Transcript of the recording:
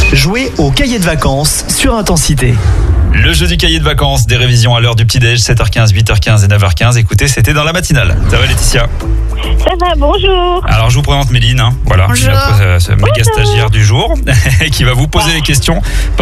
Jouez au cahier de vacances sur Intensité. Le jeu du cahier de vacances, des révisions à l'heure du petit-déj, 7h15, 8h15 et 9h15. Écoutez, c'était dans la matinale. Ça va Laetitia? Ça va, bonjour. Alors je vous présente Méline, voilà, Bonjour. notre méga stagiaire du jour, qui va vous poser les questions.